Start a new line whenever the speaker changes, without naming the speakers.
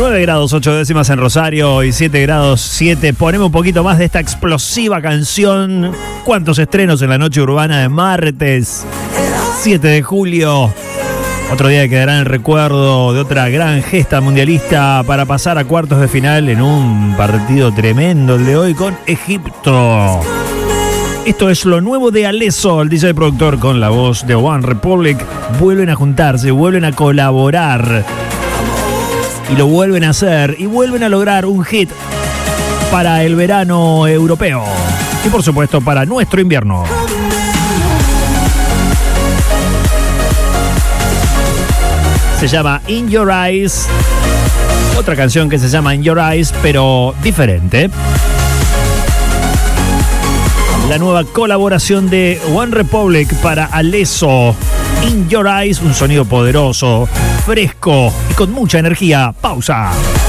9 grados 8 décimas en Rosario y 7 grados 7. Ponemos un poquito más de esta explosiva canción. ¿Cuántos estrenos en la noche urbana de martes 7 de julio? Otro día que quedará en el recuerdo de otra gran gesta mundialista para pasar a cuartos de final en un partido tremendo el de hoy con Egipto. Esto es lo nuevo de Alesso, el DJ productor con la voz de One Republic. Vuelven a juntarse, vuelven a colaborar y lo vuelven a hacer y vuelven a lograr un hit para el verano europeo y por supuesto para nuestro invierno. Se llama In Your Eyes. Otra canción que se llama In Your Eyes, pero diferente. La nueva colaboración de One Republic para Alesso. In Your Eyes, un sonido poderoso, fresco y con mucha energía. Pausa.